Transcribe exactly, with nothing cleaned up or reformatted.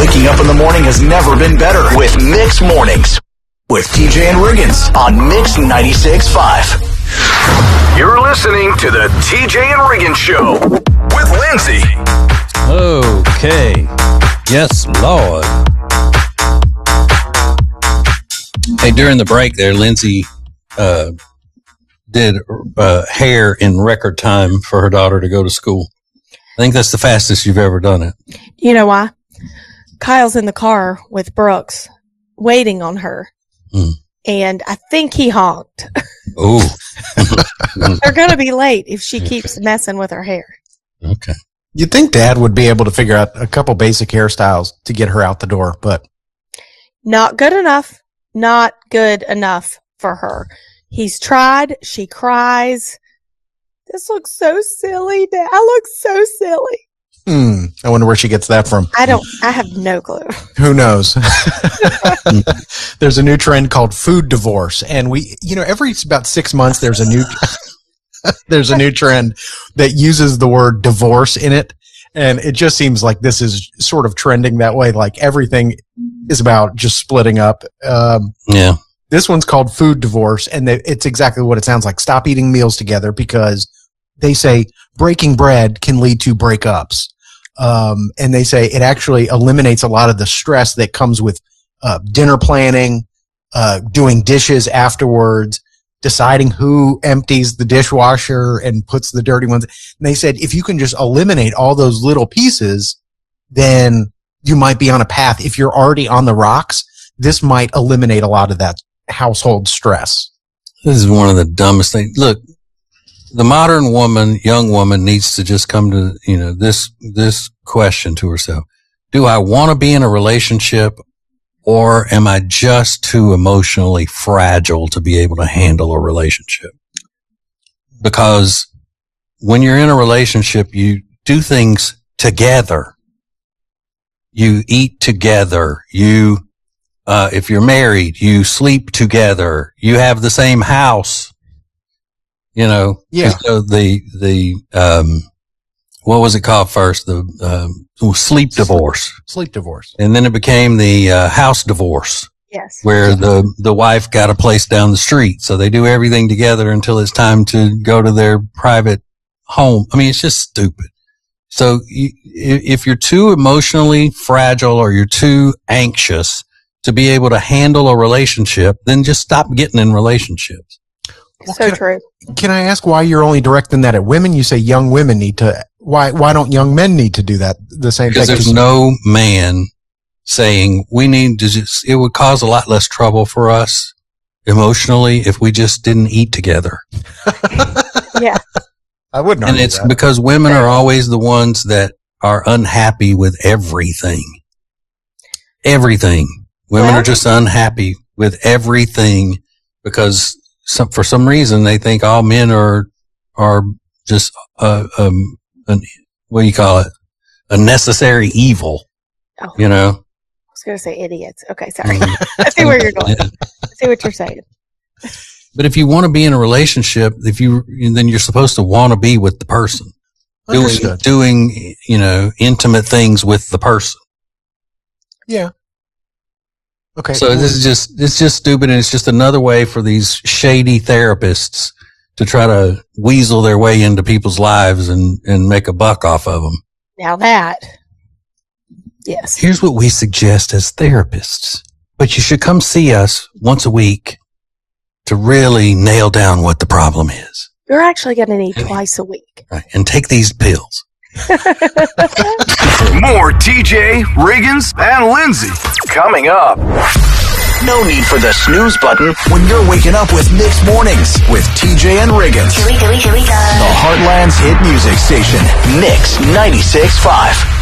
Waking up in the morning has never been better with Mix Mornings with T J and Riggins on Mix ninety-six point five. You're listening to the T J and Riggins Show with Lindsay. Okay. Yes, Lord. Hey, during the break there, Lindsay uh, did uh, hair in record time for her daughter to go to school. I think that's the fastest you've ever done it. You know why? Kyle's in the car with Brooks waiting on her. Mm. And I think he honked. Oh. They're going to be late if she keeps messing with her hair. Okay. You'd think Dad would be able to figure out a couple basic hairstyles to get her out the door, but not good enough. Not good enough for her. He's tried. She cries. This looks so silly, Dad. I look so silly. Hmm. I wonder where she gets that from. I don't, I have no clue. Who knows? There's a new trend called food divorce. And we, you know, every about six months, there's a new, there's a new trend that uses the word divorce in it. And it just seems like this is sort of trending that way. Like everything is about just splitting up. Um, yeah. This one's called food divorce. And they, it's exactly what it sounds like. Stop eating meals together because they say breaking bread can lead to breakups. Um, and they say it actually eliminates a lot of the stress that comes with uh, dinner planning, uh, doing dishes afterwards, deciding who empties the dishwasher and puts the dirty ones. And they said if you can just eliminate all those little pieces, then you might be on a path. If you're already on the rocks, this might eliminate a lot of that household stress. This is one of the dumbest things. Look. The modern woman, young woman needs to just come to, you know, this, this question to herself. Do I want to be in a relationship or am I just too emotionally fragile to be able to handle a relationship? Because when you're in a relationship, you do things together. You eat together. You, uh, if you're married, you sleep together. You have the same house. You know, yeah. So the, the, um, what was it called first? The, um, sleep divorce. Sleep, sleep divorce. And then it became the, uh, house divorce. Yes. Where the, the wife got a place down the street. So they do everything together until it's time to go to their private home. I mean, it's just stupid. So you, if you're too emotionally fragile or you're too anxious to be able to handle a relationship, then just stop getting in relationships. Well, so can true. I, can I ask why you're only directing that at women? You say young women need to. Why? Why don't young men need to do that? The same because thing. Because there's no man saying we need to just. It would cause a lot less trouble for us emotionally if we just didn't eat together. Yeah, I wouldn't. And it's that. Because women are always the ones that are unhappy with everything. Everything. Women well, are just unhappy with everything because. Some, for some reason, they think all men are, are just, uh, um, an, what do you call it? A necessary evil. Oh, you know? I was going to say idiots. Okay. Sorry. I see where you're going. I see what you're saying. But if you want to be in a relationship, if you, then you're supposed to want to be with the person. Doing, doing, you know, intimate things with the person. Yeah. Okay. So this is just, it's just stupid. And it's just another way for these shady therapists to try to weasel their way into people's lives and, and make a buck off of them. Now that, yes. Here's what we suggest as therapists, but you should come see us once a week to really nail down what the problem is. You're actually going to need twice a week. Right. And take these pills. More T J, Riggins, and Lindsay coming up. No need for the snooze button when you're waking up with Mixed Mornings with T J and Riggins. Here we go, here we go. The Heartland's hit music station, Mix ninety-six point five.